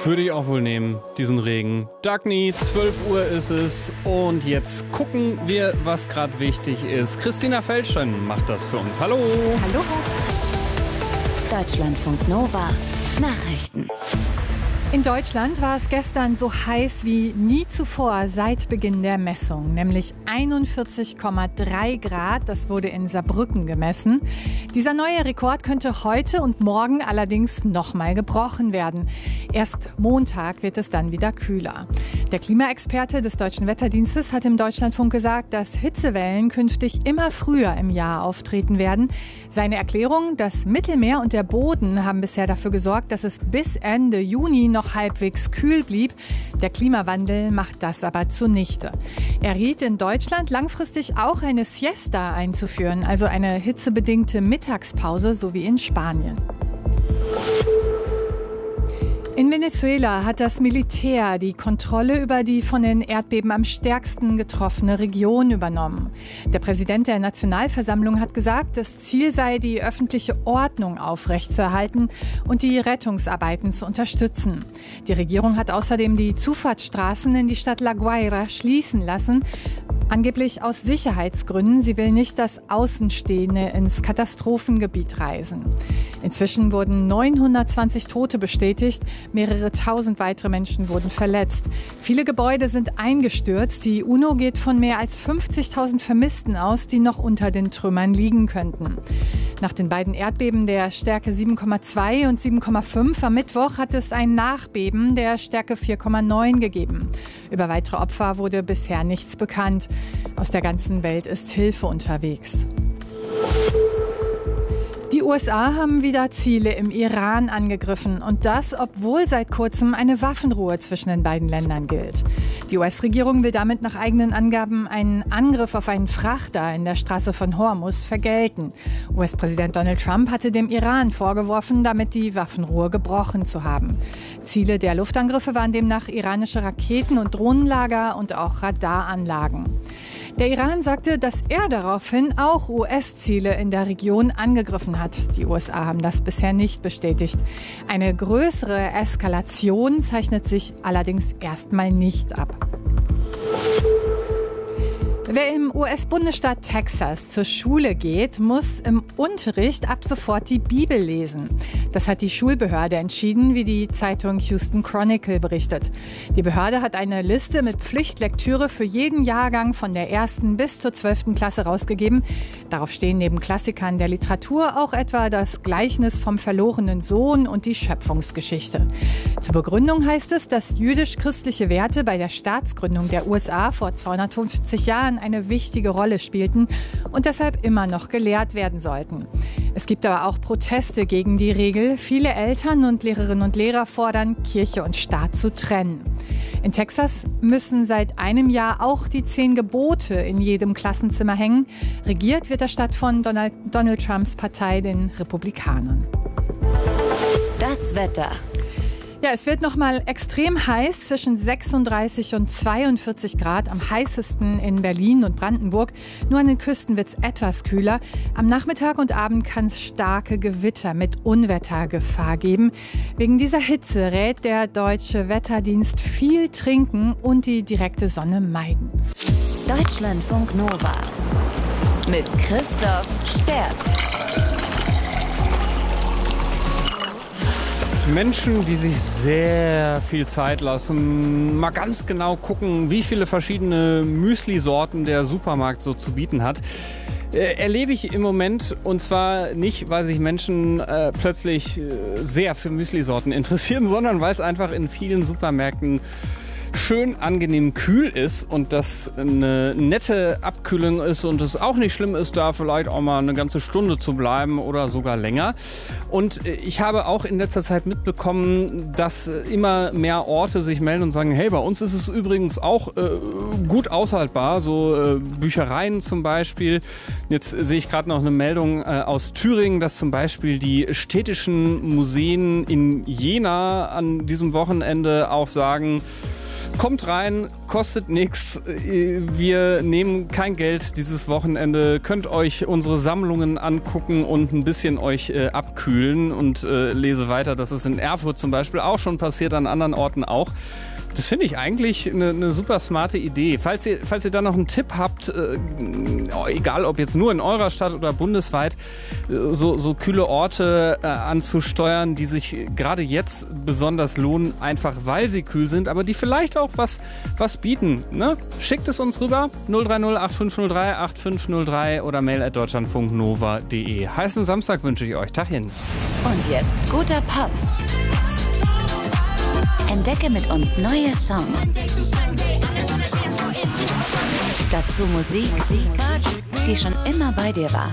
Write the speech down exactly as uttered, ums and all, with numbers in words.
Würde ich auch wohl nehmen, diesen Regen. Dagny, zwölf Uhr ist es und jetzt gucken wir, was gerade wichtig ist. Christina Feldstein macht das für uns. Hallo. Hallo. Deutschlandfunk Nova. Nachrichten. In Deutschland war es gestern so heiß wie nie zuvor seit Beginn der Messung, nämlich einundvierzig Komma drei Grad. Das wurde in Saarbrücken gemessen. Dieser neue Rekord könnte heute und morgen allerdings nochmal gebrochen werden. Erst Montag wird es dann wieder kühler. Der Klimaexperte des Deutschen Wetterdienstes hat im Deutschlandfunk gesagt, dass Hitzewellen künftig immer früher im Jahr auftreten werden. Seine Erklärung: Das Mittelmeer und der Boden haben bisher dafür gesorgt, dass es bis Ende Juni noch halbwegs kühl blieb. Der Klimawandel macht das aber zunichte. Er riet in Deutschland langfristig auch eine Siesta einzuführen, also eine hitzebedingte Mittagspause, so wie in Spanien. In Venezuela hat das Militär die Kontrolle über die von den Erdbeben am stärksten getroffene Region übernommen. Der Präsident der Nationalversammlung hat gesagt, das Ziel sei, die öffentliche Ordnung aufrechtzuerhalten und die Rettungsarbeiten zu unterstützen. Die Regierung hat außerdem die Zufahrtsstraßen in die Stadt La Guaira schließen lassen, angeblich aus Sicherheitsgründen. Sie will nicht, dass Außenstehende ins Katastrophengebiet reisen. Inzwischen wurden neunhundertzwanzig Tote bestätigt. Mehrere tausend weitere Menschen wurden verletzt. Viele Gebäude sind eingestürzt. Die UNO geht von mehr als fünfzigtausend Vermissten aus, die noch unter den Trümmern liegen könnten. Nach den beiden Erdbeben der Stärke sieben Komma zwei und sieben Komma fünf am Mittwoch hat es ein Nachbeben der Stärke vier Komma neun gegeben. Über weitere Opfer wurde bisher nichts bekannt. Aus der ganzen Welt ist Hilfe unterwegs. Die U S A haben wieder Ziele im Iran angegriffen und das, obwohl seit kurzem eine Waffenruhe zwischen den beiden Ländern gilt. Die U S-Regierung will damit nach eigenen Angaben einen Angriff auf einen Frachter in der Straße von Hormuz vergelten. U S-Präsident Donald Trump hatte dem Iran vorgeworfen, damit die Waffenruhe gebrochen zu haben. Ziele der Luftangriffe waren demnach iranische Raketen- und Drohnenlager und auch Radaranlagen. Der Iran sagte, dass er daraufhin auch U S-Ziele in der Region angegriffen hat. Die U S A haben das bisher nicht bestätigt. Eine größere Eskalation zeichnet sich allerdings erstmal nicht ab. Wer im U S-Bundesstaat Texas zur Schule geht, muss im Unterricht ab sofort die Bibel lesen. Das hat die Schulbehörde entschieden, wie die Zeitung Houston Chronicle berichtet. Die Behörde hat eine Liste mit Pflichtlektüre für jeden Jahrgang von der ersten bis zur zwölften Klasse rausgegeben. Darauf stehen neben Klassikern der Literatur auch etwa das Gleichnis vom verlorenen Sohn und die Schöpfungsgeschichte. Zur Begründung heißt es, dass jüdisch-christliche Werte bei der Staatsgründung der U S A vor zweihundertfünfzig Jahren eine wichtige Rolle spielten und deshalb immer noch gelehrt werden sollten. Es gibt aber auch Proteste gegen die Regel. Viele Eltern und Lehrerinnen und Lehrer fordern, Kirche und Staat zu trennen. In Texas müssen seit einem Jahr auch die zehn Gebote in jedem Klassenzimmer hängen. Regiert wird der Staat von Donald, Donald Trumps Partei, den Republikanern. Das Wetter. Ja, es wird noch mal extrem heiß, zwischen sechsunddreißig und zweiundvierzig Grad, am heißesten in Berlin und Brandenburg. Nur an den Küsten wird es etwas kühler. Am Nachmittag und Abend kann es starke Gewitter mit Unwettergefahr geben. Wegen dieser Hitze rät der Deutsche Wetterdienst viel trinken und die direkte Sonne meiden. Deutschlandfunk Nova mit Christoph Sterz. Menschen, die sich sehr viel Zeit lassen, mal ganz genau gucken, wie viele verschiedene Müsli-Sorten der Supermarkt so zu bieten hat, äh, erlebe ich im Moment. Und zwar nicht, weil sich Menschen äh, plötzlich äh, sehr für Müsli-Sorten interessieren, sondern weil es einfach in vielen Supermärkten schön angenehm kühl ist und das eine nette Abkühlung ist und es auch nicht schlimm ist, da vielleicht auch mal eine ganze Stunde zu bleiben oder sogar länger. Und ich habe auch in letzter Zeit mitbekommen, dass immer mehr Orte sich melden und sagen, hey, bei uns ist es übrigens auch äh, gut aushaltbar, so äh, Büchereien zum Beispiel. Jetzt sehe ich gerade noch eine Meldung äh, aus Thüringen, dass zum Beispiel die städtischen Museen in Jena an diesem Wochenende auch sagen, Kommt rein, kostet nichts. Wir nehmen kein Geld dieses Wochenende. Könnt euch unsere Sammlungen angucken und ein bisschen euch äh, abkühlen. Und äh, lese weiter, dass es in Erfurt zum Beispiel auch schon passiert, an anderen Orten auch. Das finde ich eigentlich eine, eine super smarte Idee. Falls ihr, falls ihr da noch einen Tipp habt, äh, egal ob jetzt nur in eurer Stadt oder bundesweit, äh, so, so kühle Orte äh, anzusteuern, die sich gerade jetzt besonders lohnen, einfach weil sie kühl sind, aber die vielleicht auch was, was bieten. Ne? Schickt es uns rüber, null drei null acht fünf null drei acht fünf null drei oder mail at deutschlandfunknova punkt de. Heißen Samstag wünsche ich euch. Taghin. Und jetzt guter Pop. Entdecke mit uns neue Songs. Dazu Musik, die schon immer bei dir war.